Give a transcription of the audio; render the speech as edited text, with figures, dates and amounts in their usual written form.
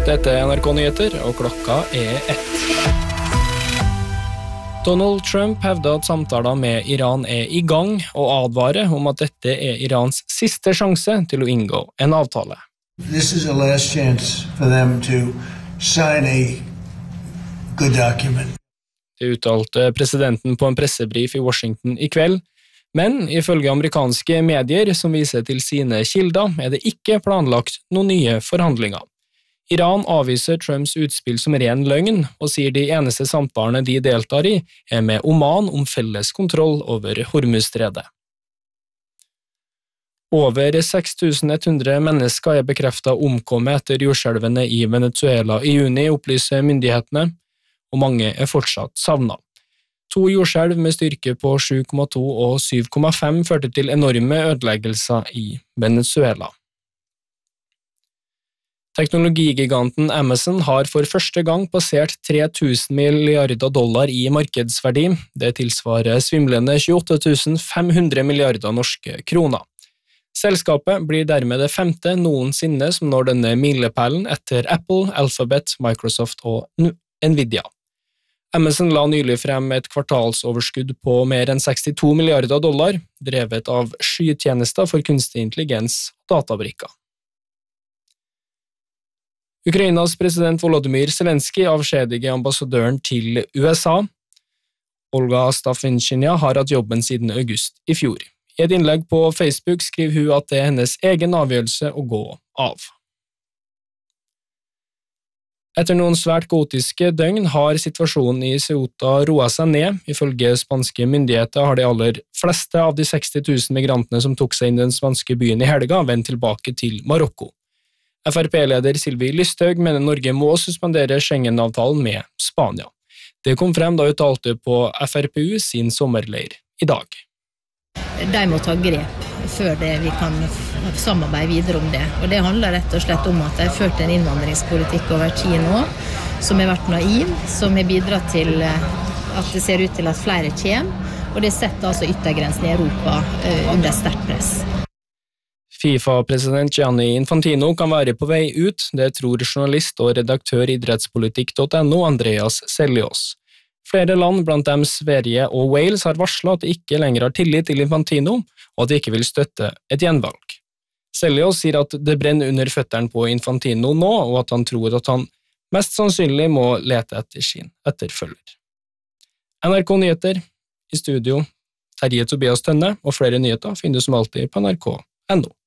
Dette NRK Nyheter, og klokka 1. Donald Trump hevder at samtaler med Iran i gang, og advarer om at dette Irans siste sjanse til å inngå en avtale. This is a last chance for them to sign a good document. Det uttalte presidenten på en pressebrif i Washington i kveld, men ifølge amerikanske medier som viser til sine kilder, det ikke planlagt noen nye forhandlinger. Iran avviser Trumps utspill som ren løgn, og sier de eneste samtalene de deltar i med Oman om felles kontroll over Hormuzstredet. Over 6100 mennesker bekreftet omkommet etter jordskjelvene i Venezuela i juni, opplyser myndighetene, og mange fortsatt savnet. 2 jordskjelv med styrke på 7,2 og 7,5 førte til enorme ødeleggelser i Venezuela. Teknologigiganten Amazon har for første gang passert 3000 milliarder dollar i markedsverdi. Det tilsvarer svimlende 28 500 milliarder norske kroner. Selskapet blir dermed det 5. noensinne som når denne milepælen etter Apple, Alphabet, Microsoft og Nvidia. Amazon la nylig frem et kvartalsoverskudd på mer enn 62 milliarder dollar, drevet av skytjenester for kunstig intelligens og databrikker. Ukrainas president Volodymyr Zelensky avskjediger ambassadøren til USA. Olga Stafinchyna har hatt jobben siden august i fjor. I et innlegg på Facebook skriver hun at det hennes egen avgjørelse å gå av. Etter noen svært kaotiske døgn har situasjonen i Ceuta roet seg ned. Ifølge spanske myndigheter har de aller fleste av de 60 000 migrantene som tok seg inn i den spanske byen i helga, vendt tilbake til Marokko. FrP-leder Sylvi Lysthaug mener Norge må suspendere Schengen-avtalen med Spania. Det kom frem da hun talte på FrPU sin sommerleir i dag. De må ta grep før vi kan samarbeide videre om det. Og det handler rett og slett om at de har ført en innvandringspolitikk over tid nå, som har vært naiv, som har bidratt til at det ser ut til at flere kommer, og det setter altså yttergrensen i Europa under sterkt press. FIFA-president Gianni Infantino kan være på vei ut, det tror journalist og redaktør idrettspolitikk.no Andreas Sellios. Flere land, blant dem Sverige og Wales, har varslet at de ikke lenger har tillit til Infantino, og at de ikke vil støtte et gjenvalg. Sellios sier at det brenner under føtteren på Infantino nå, og at han tror at han mest sannsynlig må lete etter sin etterfølger. NRK Nyheter, i studio, Terje Tobias Tønne, og flere nyheter finner du som alltid på NRK.no.